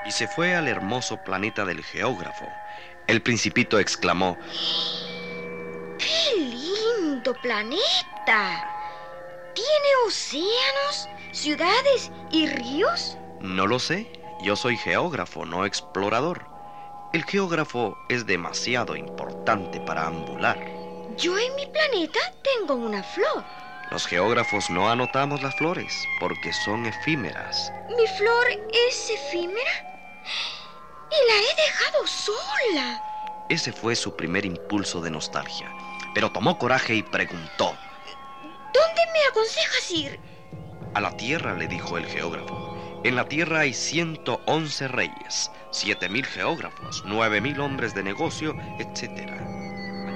y se fue al hermoso planeta del geógrafo. El Principito exclamó: ¡Qué lindo planeta! ¿Tiene océanos, ciudades y ríos? No lo sé, yo soy geógrafo, no explorador. El geógrafo es demasiado importante para ambular. Yo en mi planeta tengo una flor. Los geógrafos no anotamos las flores porque son efímeras. ¿Mi flor es efímera? Y la he dejado sola. Ese fue su primer impulso de nostalgia. Pero tomó coraje y preguntó: ¿Dónde me aconsejas ir? A la Tierra, le dijo el geógrafo. En la Tierra hay 111 reyes, 7.000 geógrafos, 9.000 hombres de negocio, etc.